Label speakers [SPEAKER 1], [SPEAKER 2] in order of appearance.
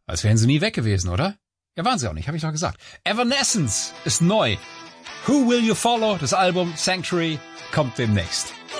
[SPEAKER 1] Als wären sie nie weg gewesen, oder? Ja, waren sie auch nicht, habe ich doch gesagt. Evanescence ist neu. Who Will You Follow, das Album Sanctuary, kommt demnächst.